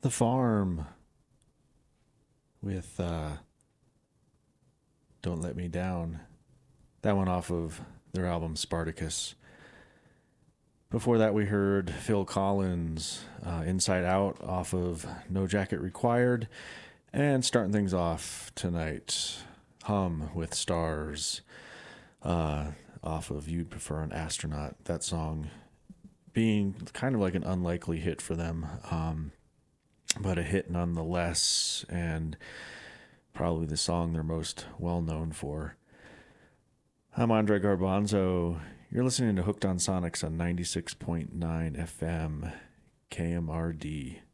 The Farm with Don't Let Me Down. That one off of their album Spartacus. Before that, we heard Phil Collins, Inside Out off of No Jacket Required. And starting things off tonight, Hum with Stars off of You'd Prefer an Astronaut. That song being kind of like an unlikely hit for them, but a hit nonetheless, and probably the song they're most well known for. I'm Andre Garbanzo. You're listening to Hooked on Sonics on 96.9 FM, KMRD.